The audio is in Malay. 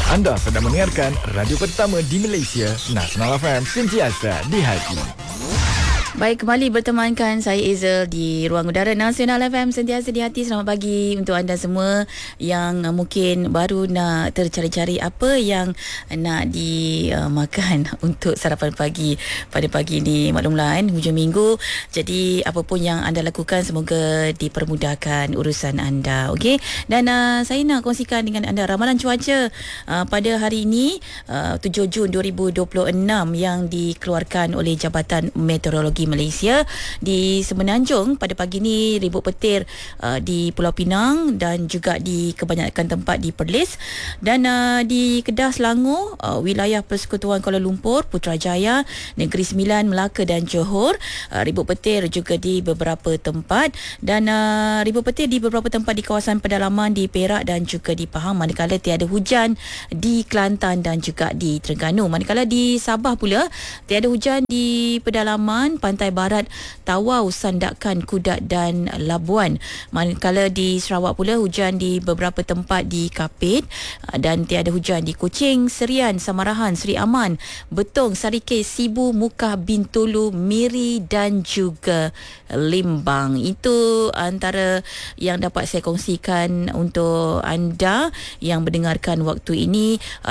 Anda sedang mendengarkan radio pertama di Malaysia, Nasional FM, sentiasa di hati. Baik, kembali bertemankan saya Ezel di Ruang Udara Nasional FM, sentiasa di hati. Selamat pagi untuk anda semua yang mungkin baru nak tercari-cari apa yang nak dimakan untuk sarapan pagi pada pagi ini. Maklumlah kan, hujung minggu. Jadi apa pun yang anda lakukan, semoga dipermudahkan urusan anda. Okey. Dan saya nak kongsikan dengan anda ramalan cuaca pada hari ini 7 Jun 2026 yang dikeluarkan oleh Jabatan Meteorologi Malaysia. Di Semenanjung pada pagi ini ribut petir di Pulau Pinang dan juga di kebanyakan tempat di Perlis, dan di Kedah, Selangor, wilayah Persekutuan Kuala Lumpur, Putrajaya, Negeri Sembilan, Melaka dan Johor, ribut petir juga di beberapa tempat, dan ribut petir di beberapa tempat di kawasan pedalaman di Perak dan juga di Pahang, manakala tiada hujan di Kelantan dan juga di Terengganu. Manakala di Sabah pula tiada hujan di pedalaman Pantai Barat, Tawau, Sandakan, Kudat dan Labuan. Manakala di Sarawak pula hujan di beberapa tempat di Kapit, dan tiada hujan di Kuching, Serian, Samarahan, Seri Aman, Betong, Sarikei, Sibu, Mukah, Bintulu, Miri dan juga Limbang. Itu antara yang dapat saya kongsikan untuk anda yang mendengarkan waktu ini.